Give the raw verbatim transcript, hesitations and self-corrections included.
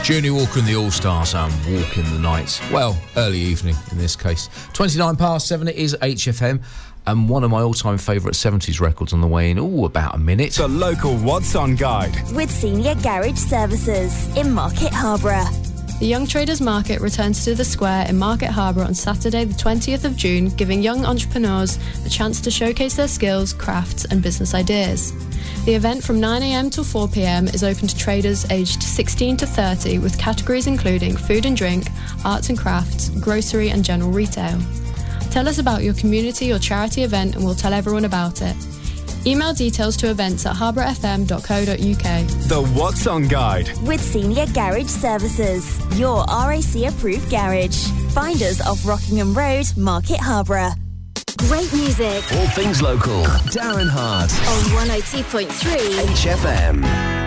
Junior Walker and the All-Stars and Walk in the Night. Well, early evening in this case. twenty-nine past seven, it is H F M. And one of my all-time favourite seventies records on the way in, oh, about a minute. The local What's On Guide. With Senior Garage Services in Market Harborough. The Young Traders Market returns to the Square in Market Harborough on Saturday the twentieth of June, giving young entrepreneurs a chance to showcase their skills, crafts and business ideas. The event from nine a m till four p m is open to traders aged sixteen to thirty, with categories including food and drink, arts and crafts, grocery and general retail. Tell us about your community or charity event and we'll tell everyone about it. Email details to events at harbour f m dot co dot u k. The What's On Guide. With Senior Garage Services, your R A C approved garage. Find us off Rockingham Road, Market Harborough. Great music. All things local. Darren Hart. On one oh two point three H F M.